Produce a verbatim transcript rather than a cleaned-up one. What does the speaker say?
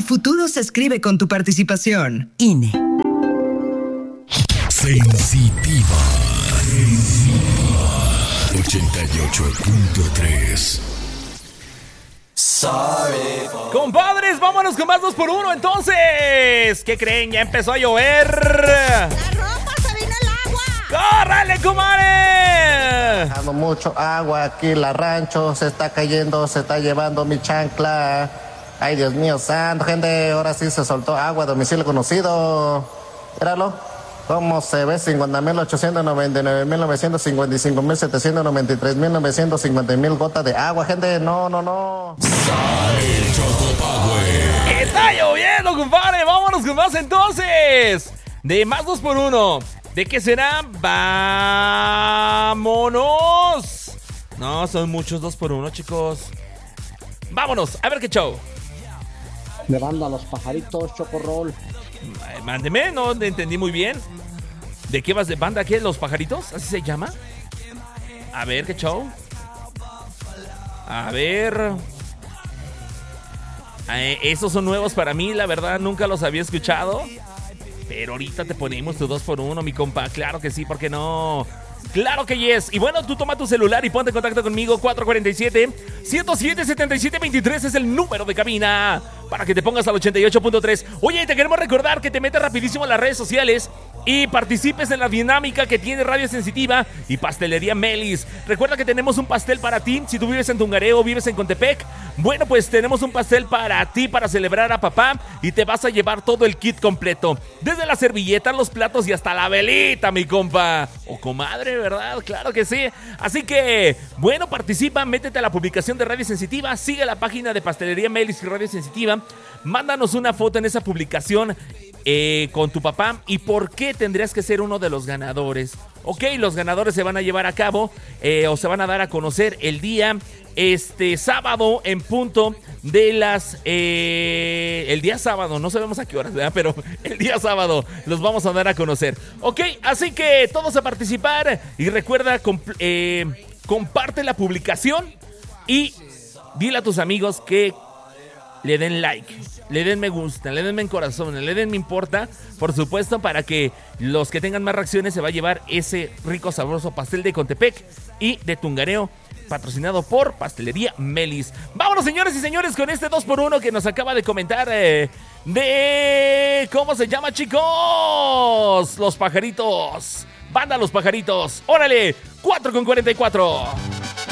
futuro se escribe con tu participación. I N E. Sensitiva. ochenta y ocho punto tres. Compadres, vámonos con más dos por uno entonces. ¿Qué creen? Ya empezó a llover. ¡La ropa se vino el agua! ¡Córrale, comadre! Dando mucho agua aquí, la rancho se está cayendo, se está llevando mi chancla. Ay, Dios mío santo, gente, ahora sí se soltó agua, domicilio conocido. Míralo. ¿Cómo se ve? cincuenta mil ochocientos noventa y nueve mil novecientos cincuenta y cinco mil setecientos noventa y tres mil novecientos cincuenta mil gotas de agua, gente. No, no, no. Está lloviendo, compadre. Vámonos con más entonces. De más dos por uno. ¿De qué será? ¡Vámonos! No, son muchos dos por uno, chicos. Vámonos, a ver qué show. De banda Los Pajaritos, Chocorrol. Mándeme, no entendí muy bien. ¿De qué vas de banda? ¿Qué? ¿Los Pajaritos? ¿Así se llama? A ver, ¿qué show? A ver. Eh, esos son nuevos para mí, la verdad, nunca los había escuchado. Pero ahorita te ponemos tu dos por uno, mi compa. Claro que sí, ¿por qué no? ¡Claro que yes! Y bueno, tú toma tu celular y ponte en contacto conmigo. Cuatro cuatro siete, uno cero siete, siete siete dos tres es el número de cabina para que te pongas al ochenta y ocho punto tres. Oye, te queremos recordar que te metas rapidísimo a las redes sociales y participes en la dinámica que tiene Radio Sensitiva y Pastelería Melis. Recuerda que tenemos un pastel para ti. Si tú vives en Tungareo o vives en Contepec, bueno, pues tenemos un pastel para ti para celebrar a papá y te vas a llevar todo el kit completo. Desde la servilleta, los platos y hasta la velita, mi compa. O comadre, ¿verdad? Claro que sí. Así que, bueno, participa, métete a la publicación de Radio Sensitiva, sigue la página de Pastelería Melis y Radio Sensitiva, mándanos una foto en esa publicación eh, con tu papá y por qué tendrías que ser uno de los ganadores. Ok, los ganadores se van a llevar a cabo eh, o se van a dar a conocer el día este sábado en punto de las eh, el día sábado, no sabemos a qué horas, ¿verdad? Pero el día sábado los vamos a dar a conocer. Ok, así que todos a participar y recuerda comp- eh, comparte la publicación y dile a tus amigos que le den like, le den me gusta, le den me corazón, le den me importa, por supuesto, para que los que tengan más reacciones se va a llevar ese rico sabroso pastel de Contepec y de Tungareo, patrocinado por Pastelería Melis. Vámonos, señores y señores, con este dos por uno que nos acaba de comentar eh, de... ¿Cómo se llama, chicos? Los Pajaritos. Banda Los Pajaritos. ¡Órale! cuatro con cuarenta y cuatro.